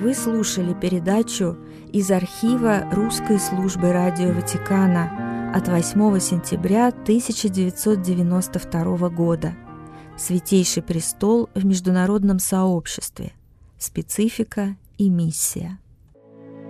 Вы слушали передачу из архива Русской службы Радио Ватикана от 8 сентября 1992 года. Святейший престол в международном сообществе. Специфика и миссия.